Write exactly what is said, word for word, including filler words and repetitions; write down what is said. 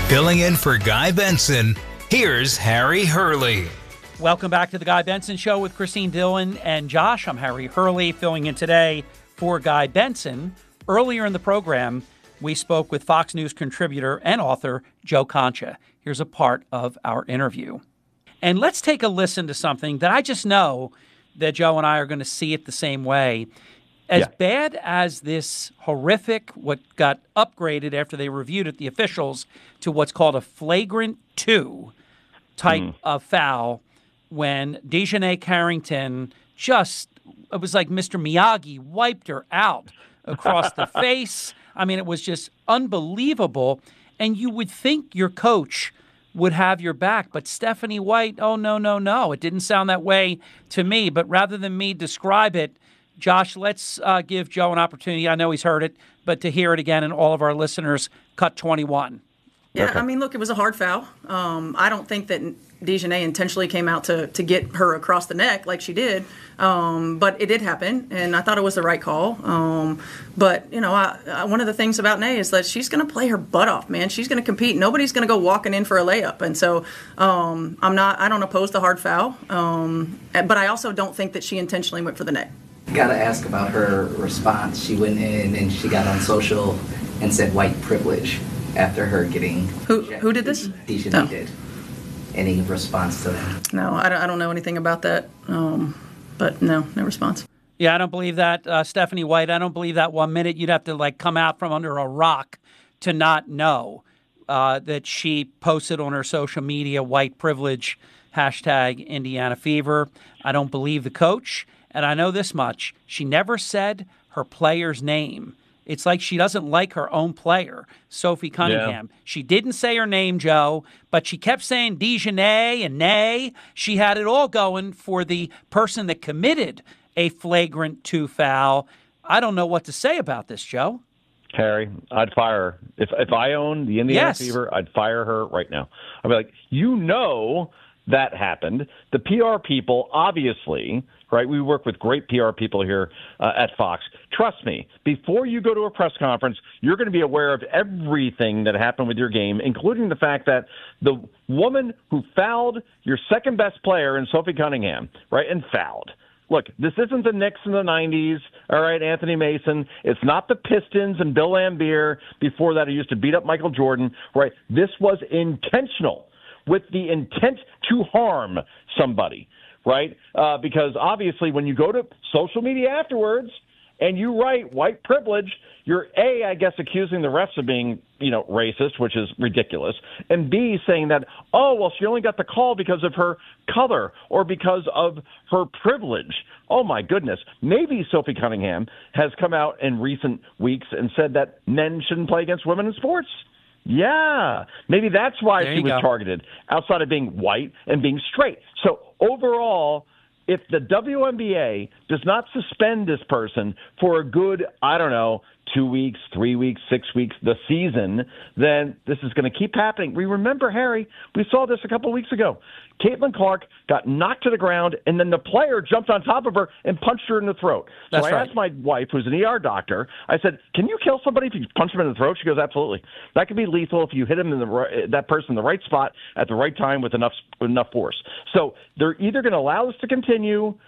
Filling in for Guy Benson, here's Harry Hurley. Welcome back to the Guy Benson Show with Christine Dillon and Josh. I'm Harry Hurley, filling in today for Guy Benson. Earlier in the program, we spoke with Fox News contributor and author Joe Concha. Here's a part of our interview. And let's take a listen to something that I just know that Joe and I are going to see it the same way. As yeah. bad as this horrific, what got upgraded after they reviewed it, the officials, to what's called a flagrant two type mm. of foul, when Dejanay Carrington just, it was like Mister Miyagi wiped her out across the face. I mean, it was just unbelievable. And you would think your coach would have your back. But Stephanie White, oh, no, no, no. It didn't sound that way to me. But rather than me describe it, Josh, let's uh, give Joe an opportunity. I know he's heard it, but to hear it again and all of our listeners, cut twenty-one. Yeah, okay. I mean, look, it was a hard foul. Um, I don't think that Dejanay intentionally came out to, to get her across the neck like she did, um, but it did happen, and I thought it was the right call. Um, but, you know, I, I, one of the things about Nay is that she's going to play her butt off, man. She's going to compete. Nobody's going to go walking in for a layup, and so um, I'm not. I don't oppose the hard foul, um, but I also don't think that she intentionally went for the neck. Got to ask about her response. She went in and she got on social and said white privilege after her getting who rejected. Who did this? Dejanay no. did. Any response to that? No, I don't, I don't know anything about that. Um, but no, no response. Yeah, I don't believe that, uh, Stephanie White. I don't believe that one minute. You'd have to like come out from under a rock to not know uh, that she posted on her social media white privilege hashtag Indiana Fever. I don't believe the coach. And I know this much. She never said her player's name. It's like she doesn't like her own player, Sophie Cunningham. Yeah. She didn't say her name, Joe, but she kept saying Dejanay and Nay. She had it all going for the person that committed a flagrant two foul. I don't know what to say about this, Joe. Harry, I'd fire her. If, if I owned the Indiana yes. Fever, I'd fire her right now. I'd be like, you know that happened. The P R people, obviously, right? We work with great P R people here uh, at Fox. Trust me, before you go to a press conference, you're going to be aware of everything that happened with your game, including the fact that the woman who fouled your second best player in Sophie Cunningham, right, and fouled. Look, this isn't the Knicks in the nineties, all right, Anthony Mason. It's not the Pistons and Bill Laimbeer before that who used to beat up Michael Jordan, right? This was intentional, with the intent to harm somebody, right? Uh, because obviously when you go to social media afterwards and you write white privilege, you're A, I guess, accusing the refs of being, you know, racist, which is ridiculous, and B, saying that, oh, well, she only got the call because of her color or because of her privilege. Oh, my goodness. Maybe Sophie Cunningham has come out in recent weeks and said that men shouldn't play against women in sports. Yeah, maybe that's why there she was go. targeted, outside of being white and being straight. So overall, if the W N B A does not suspend this person for a good, I don't know, two weeks, three weeks, six weeks, the season, then this is going to keep happening. We remember, Harry, we saw this a couple weeks ago. Caitlin Clark got knocked to the ground, and then the player jumped on top of her and punched her in the throat. That's so I right. asked my wife, who's an E R doctor, I said, can you kill somebody if you punch them in the throat? She goes, absolutely. That could be lethal if you hit him in the right, that person in the right spot at the right time with enough enough force. So they're either going to allow this to continue